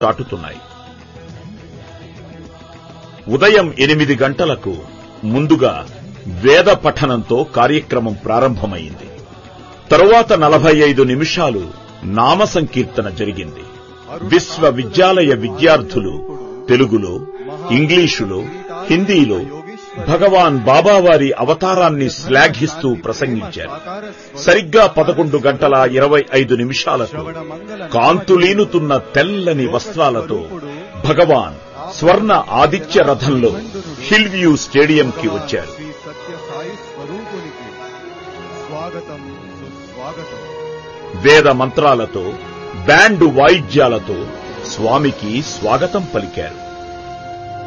చాటుతున్నాయి. ఉదయం 8 గంటలకు ముందుగా వేద పఠనంతో కార్యక్రమం ప్రారంభమైంది. తరువాత 45 నిమిషాలు నామ సంకీర్తన జరిగింది. విశ్వవిద్యాలయ విద్యార్థులు తెలుగులో, ఇంగ్లీషులో, హిందీలో భగవాన్ బాబావారి అవతారాన్ని శ్లాఘిస్తూ ప్రసంగించారు. సరిగ్గా 11:25 కాంతులీనుతున్న తెల్లని వస్త్రాలతో భగవాన్ స్వర్ణ ఆదిత్య రథంలో హిల్ వ్యూ స్టేడియంకి వచ్చారు. వేద మంత్రాలతో, బ్యాండు వాయిద్యాలతో స్వామికి స్వాగతం పలికారు.